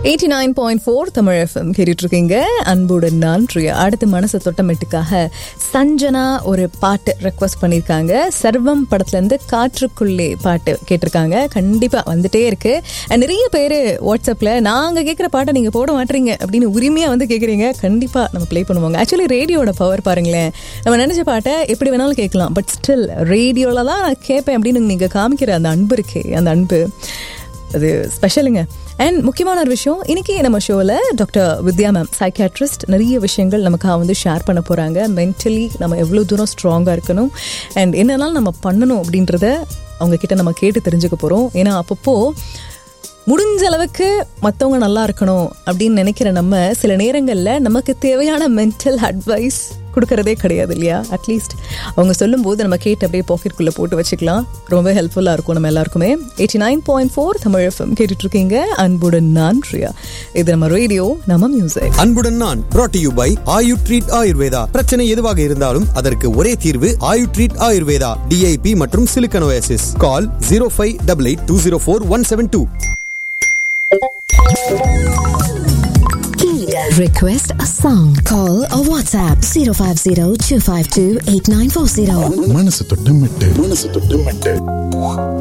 89.4 Tamil FM கேட்டுட்டு இருக்கீங்க. அன்புடன் நான் பிரியா. அடுத்து மனசை தொட்டமெட்டுக்காக சஞ்சனா ஒரு பாட்டு ரெக்வஸ்ட் பண்ணியிருக்காங்க. சர்வம் படத்துல இருந்து காற்றுக்குள்ளே பாட்டு கேட்டிருக்காங்க. கண்டிப்பா வந்துட்டே இருக்கு. நிறைய பேர் வாட்ஸ்அப்ல நாங்க கேட்குற பாட்டை நீங்க போட மாட்டீங்க அப்படின்னு உரிமையா வந்து கேட்குறீங்க. கண்டிப்பா நம்ம ப்ளே பண்ணுவாங்க. ஆக்சுவலி ரேடியோட பவர் பாருங்களேன். நம்ம நினைச்ச பாட்டை எப்படி வேணாலும் கேட்கலாம். பட் ஸ்டில் ரேடியோல தான் நான் கேட்பேன் அப்படின்னு நீங்க காமிக்கிற அந்த அன்பு இருக்கே, அந்த அன்பு அது ஸ்பெஷலுங்க. அண்ட் முக்கியமான ஒரு விஷயம், இன்னைக்கு நம்ம ஷோவில் டாக்டர் வித்யா மேம் சைக்கியாட்ரிஸ்ட் நிறைய விஷயங்கள் நமக்காக வந்து ஷேர் பண்ண போகிறாங்க. மென்டலி நம்ம எவ்வளோ தூரம் ஸ்ட்ராங்காக இருக்கணும் அண்ட் என்னென்னாலும் நம்ம பண்ணணும் அப்படின்றத அவங்கக்கிட்ட நம்ம கேட்டு தெரிஞ்சுக்க போகிறோம். ஏன்னா அப்பப்போ முடிஞ்ச அளவுக்கு மற்றவங்க நல்லா இருக்கணும் அப்படின்னு நினைக்கிற நம்ம சில நேரங்களில் நமக்கு தேவையான மென்டல் அட்வைஸ் கொடுக்கறதே கிடையாது இல்லையா? அட்லீஸ்ட் அவங்க சொல்லும் போது நம்ம கேட்டு அப்படியே பாக்கெட்டுக்குள்ளே போட்டு வச்சுக்கலாம். ரொம்ப ஹெல்ப்ஃபுல்லாக இருக்கும் நம்ம எல்லாருக்குமே. 89.4 தமிழ் FM கேட்டுட்டு இருக்கீங்க. அன்புடன் நான் பிரியா. இது நம்ம ரேடியோ, நம்ம மியூசிக். அன்புடன் நான் brought to you by Ayu treat Ayurveda. பிரச்சனை எதுவாக இருந்தாலும் அதற்கு ஒரே தீர்வு ஆயு ட்ரீட் ஆயுர்வேதா. DIP மற்றும் Silicon Oasis. Call 0588204172. Request a song. Call or WhatsApp 050-252-8940. மனசு தொட்டு மெட்டு